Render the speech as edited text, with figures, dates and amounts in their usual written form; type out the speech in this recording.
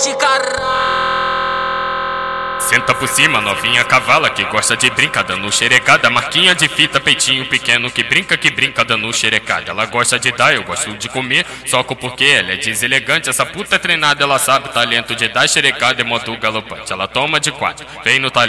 de caralho. Senta por cima, novinha cavala que gosta de brincar dando xerecada. Marquinha de fita, peitinho pequeno que brinca dando xerecada. Ela gosta de dar, eu gosto de comer, soco porque ela é deselegante. Essa puta é treinada, ela sabe o talento de dar xerecada é modo galopante. Ela toma de quatro, vem no talento.